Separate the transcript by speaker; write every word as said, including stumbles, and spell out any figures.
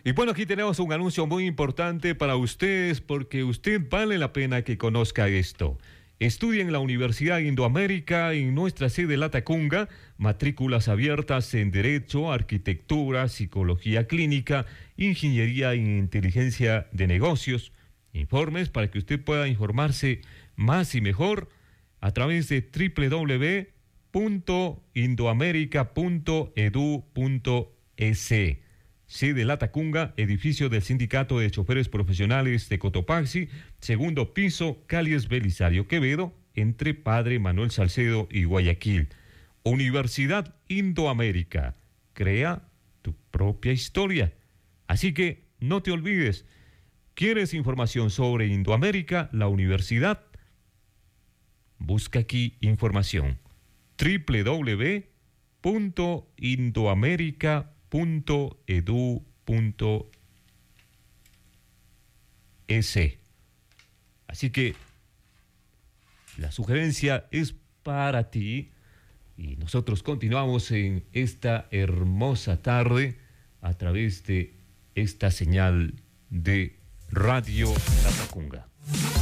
Speaker 1: Y bueno, aquí tenemos un anuncio muy importante para ustedes porque usted vale la pena que conozca esto. Estudia en la Universidad Indoamérica en nuestra sede Latacunga, matrículas abiertas en Derecho, Arquitectura, Psicología Clínica, Ingeniería e Inteligencia de Negocios. Informes para que usted pueda informarse más y mejor a través de doble u doble u doble u punto indoamerica punto edu punto es. Sede Latacunga, edificio del Sindicato de Choferes Profesionales de Cotopaxi, segundo piso, calles Belisario Quevedo, entre Padre Manuel Salcedo y Guayaquil. Universidad Indoamérica, crea tu propia historia. Así que no te olvides, ¿quieres información sobre Indoamérica, la universidad? Busca aquí información. doble u doble u doble u punto indoamerica punto edu punto es. Así que la sugerencia es para ti y nosotros continuamos en esta hermosa tarde a través de esta señal de Radio Latacunga.